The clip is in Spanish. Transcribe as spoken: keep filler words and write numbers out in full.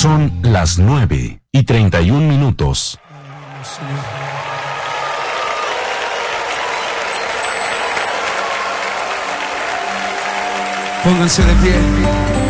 Son las nueve y treinta y un minutos. Pónganse de pie.